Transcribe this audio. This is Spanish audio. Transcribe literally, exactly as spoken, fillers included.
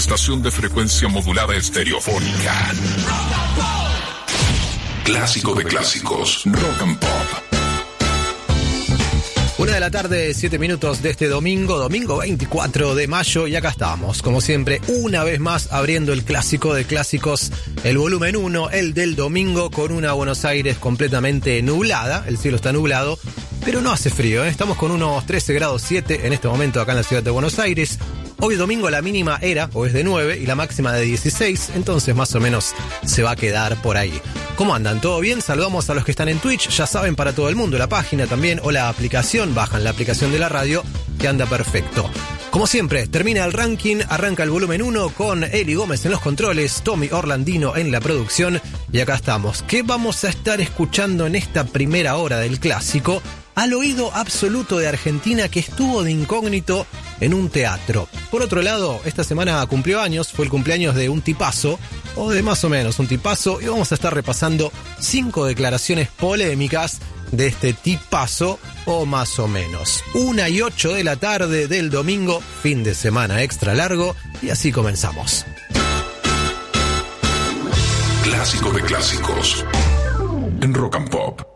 estación de frecuencia modulada estereofónica. Clásico de clásicos, Rock and Pop. Una de la tarde, siete minutos de este domingo, domingo veinticuatro de mayo, y acá estamos, como siempre, una vez más abriendo el clásico de clásicos, el volumen uno, el del domingo, con una Buenos Aires completamente nublada, el cielo está nublado, pero no hace frío, ¿eh? Estamos con unos trece grados siete en este momento acá en la ciudad de Buenos Aires. Hoy domingo la mínima era, o es de nueve, y la máxima de dieciséis, entonces más o menos se va a quedar por ahí. ¿Cómo andan? ¿Todo bien? Saludamos a los que están en Twitch, ya saben, para todo el mundo, la página también o la aplicación, bajan la aplicación de la radio, que anda perfecto. Como siempre, termina el ranking, arranca el volumen uno con Eli Gómez en los controles, Tommy Orlandino en la producción, y acá estamos. ¿Qué vamos a estar escuchando en esta primera hora del clásico? Al oído absoluto de Argentina, que estuvo de incógnito en un teatro. Por otro lado, esta semana cumplió años, fue el cumpleaños de un tipazo, o de más o menos un tipazo, y vamos a estar repasando cinco declaraciones polémicas de este tipazo, o más o menos. Una y ocho de la tarde del domingo, fin de semana extra largo, y así comenzamos. Clásico de clásicos, en Rock and Pop.